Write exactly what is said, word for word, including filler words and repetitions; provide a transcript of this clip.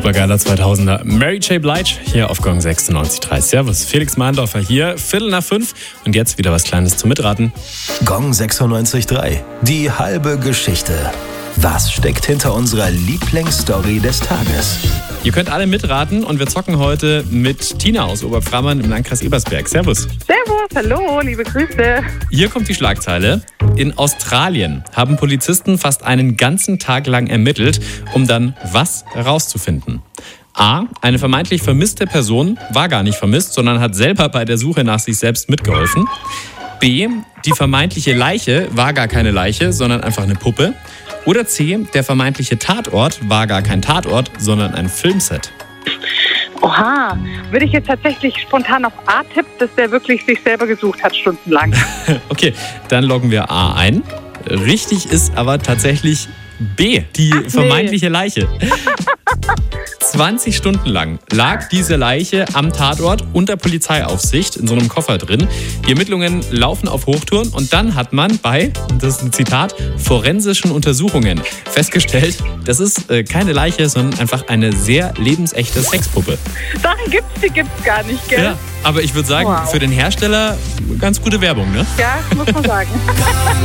Supergeiler zweitausender. Mary J. Blige hier auf Gong sechsundneunzig Komma drei. Servus, Felix Mahndorfer hier, Viertel nach fünf und jetzt wieder was Kleines zum Mitraten. Gong sechsundneunzig Komma drei. Die halbe Geschichte. Was steckt hinter unserer Lieblingsstory des Tages? Ihr könnt alle mitraten und wir zocken heute mit Tina aus Oberpframmern im Landkreis Ebersberg. Servus. Servus, hallo, liebe Grüße. Hier kommt die Schlagzeile. In Australien haben Polizisten fast einen ganzen Tag lang ermittelt, um dann was herauszufinden. A. Eine vermeintlich vermisste Person war gar nicht vermisst, sondern hat selber bei der Suche nach sich selbst mitgeholfen. B. Die vermeintliche Leiche war gar keine Leiche, sondern einfach eine Puppe. Oder C. Der vermeintliche Tatort war gar kein Tatort, sondern ein Filmset. Oha, würde ich jetzt tatsächlich spontan auf A tippen, dass der wirklich sich selber gesucht hat, stundenlang. Okay, dann loggen wir A ein. Richtig ist aber tatsächlich B, die Ach, nee. vermeintliche Leiche. zwanzig Stunden lang lag diese Leiche am Tatort unter Polizeiaufsicht in so einem Koffer drin. Die Ermittlungen laufen auf Hochtouren und dann hat man bei, das ist ein Zitat, forensischen Untersuchungen festgestellt, das ist äh, keine Leiche, sondern einfach eine sehr lebensechte Sexpuppe. Sachen gibt's, die gibt's gar nicht, gell? Ja, aber ich würde sagen, Wow. für den Hersteller ganz gute Werbung, ne? Ja, muss man sagen.